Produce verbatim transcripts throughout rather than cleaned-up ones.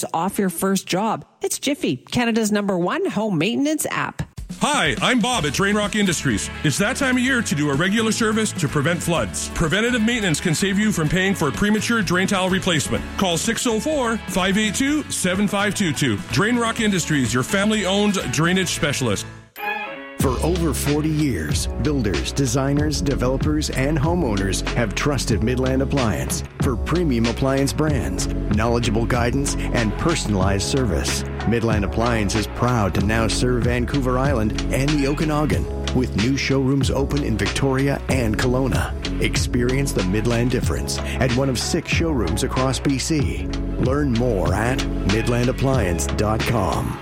off your first job. It's Jiffy, Canada's number one home maintenance app. Hi, I'm Bob at Drain Rock Industries. It's that time of year to do a regular service to prevent floods. Preventative maintenance can save you from paying for premature drain tile replacement. Call six oh four, five eight two, seven five two two. Drain Rock Industries, your family-owned drainage specialist. For over forty years, builders, designers, developers, and homeowners have trusted Midland Appliance for premium appliance brands, knowledgeable guidance, and personalized service. Midland Appliance is proud to now serve Vancouver Island and the Okanagan, with new showrooms open in Victoria and Kelowna. Experience the Midland difference at one of six showrooms across B C. Learn more at midland appliance dot com.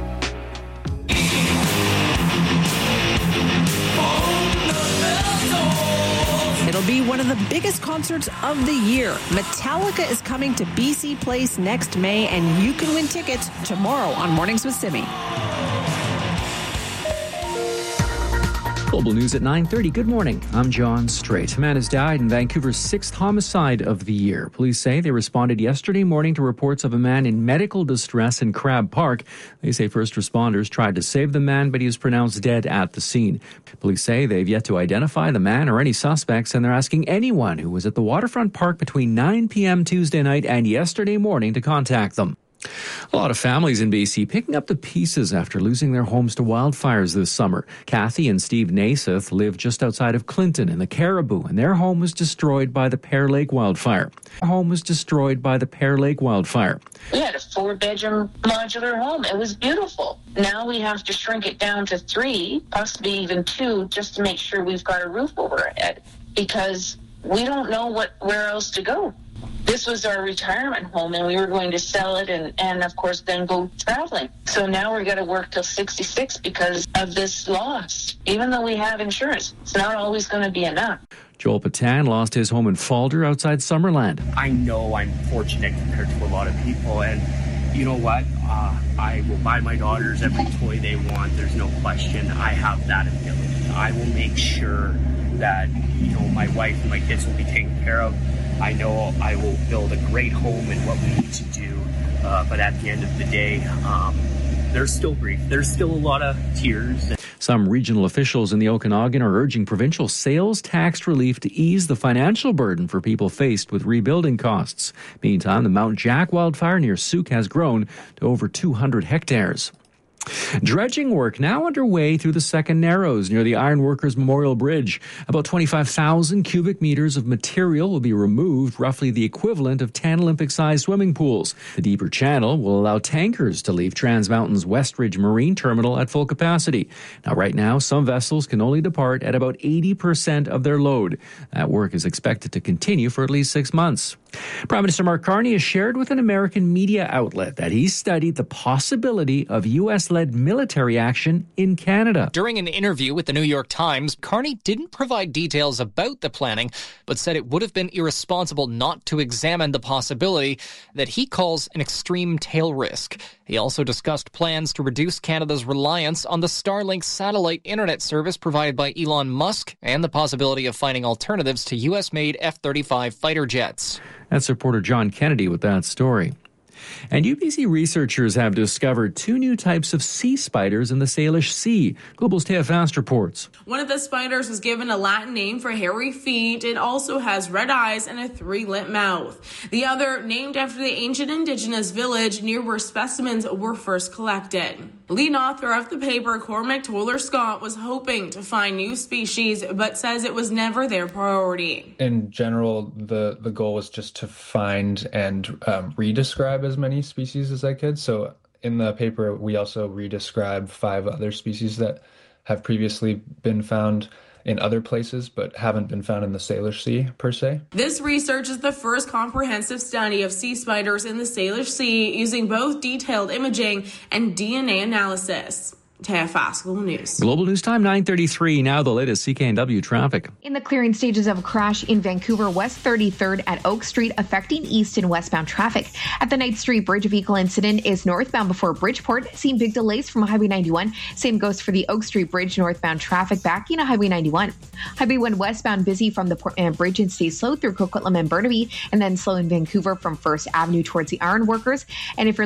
It'll be one of the biggest concerts of the year. Metallica is coming to B C Place next May, and you can win tickets tomorrow on Mornings with Simi. Global News at nine thirty. Good morning. I'm John Strait. A man has died in Vancouver's sixth homicide of the year. Police say they responded yesterday morning to reports of a man in medical distress in Crab Park. They say first responders tried to save the man, but he was pronounced dead at the scene. Police say they've yet to identify the man or any suspects, and they're asking anyone who was at the waterfront park between nine p.m. Tuesday night and yesterday morning to contact them. A lot of families in B C picking up the pieces after losing their homes to wildfires this summer. Kathy and Steve Naiseth live just outside of Clinton in the Caribou, and their home was destroyed by the Pear Lake wildfire. Their home was destroyed by the Pear Lake wildfire. We had a four-bedroom modular home. It was beautiful. Now we have to shrink it down to three, possibly even two, just to make sure we've got a roof over our head, because we don't know what where else to go. This was our retirement home, and we were going to sell it and, and of course, then go traveling. So now we're going to work till sixty-six because of this loss. Even though we have insurance, it's not always going to be enough. Joel Patan lost his home in Falder outside Summerland. I know I'm fortunate compared to a lot of people, and you know what? Uh, I will buy my daughters every toy they want. There's no question. I have that ability. I will make sure that, you know, my wife and my kids will be taken care of. I know I will build a great home and what we need to do, uh, but at the end of the day, um, there's still grief. There's still a lot of tears. Some regional officials in the Okanagan are urging provincial sales tax relief to ease the financial burden for people faced with rebuilding costs. Meantime, the Mount Jack wildfire near Souk has grown to over two hundred hectares. Dredging work now underway through the Second Narrows near the Ironworkers Memorial Bridge. About twenty-five thousand cubic meters of material will be removed, roughly the equivalent of ten Olympic-sized swimming pools. The deeper channel will allow tankers to leave Trans Mountain's Westridge Marine Terminal at full capacity. Now, right now, some vessels can only depart at about eighty percent of their load. That work is expected to continue for at least six months. Prime Minister Mark Carney has shared with an American media outlet that he studied the possibility of U S-led military action in Canada. During an interview with the New York Times, Carney didn't provide details about the planning, but said it would have been irresponsible not to examine the possibility that he calls an extreme tail risk. He also discussed plans to reduce Canada's reliance on the Starlink satellite internet service provided by Elon Musk and the possibility of finding alternatives to U S-made F thirty-five fighter jets. That's reporter John Kennedy with that story. And U B C researchers have discovered two new types of sea spiders in the Salish Sea. Global's Taya Fast reports. One of the spiders was given a Latin name for hairy feet. It also has red eyes and a three-lip mouth. The other, named after the ancient indigenous village near where specimens were first collected. Lead author of the paper, Cormac Toller Scott, was hoping to find new species, but says it was never their priority. In general, the, the goal was just to find and um, redescribe as many species as I could. So in the paper, we also redescribe five other species that have previously been found in other places, but haven't been found in the Salish Sea, per se. This research is the first comprehensive study of sea spiders in the Salish Sea using both detailed imaging and D N A analysis. Taya Fast, Global News. Global News Time, nine thirty-three. Now the latest C K N W traffic. In the clearing stages of a crash in Vancouver, West thirty-third at Oak Street, affecting east and westbound traffic. At the Knight Street Bridge, a vehicle incident is northbound before Bridgeport. Seeing big delays from Highway ninety-one. Same goes for the Oak Street Bridge, northbound traffic backing to Highway ninety-one. Highway one westbound busy from the Portland Bridge and stays slow through Coquitlam and Burnaby, and then slow in Vancouver from First Avenue towards the Ironworkers. And if you're